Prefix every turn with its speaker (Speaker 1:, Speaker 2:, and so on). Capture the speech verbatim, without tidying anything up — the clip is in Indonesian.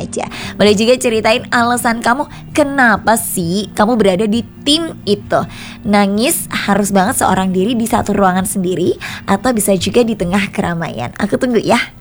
Speaker 1: aja. Boleh juga ceritain alasan kamu kenapa sih kamu berada di tim itu. Nangis harus banget seorang diri di satu ruangan sendiri, atau bisa juga di tengah keramaian. Aku tunggu ya.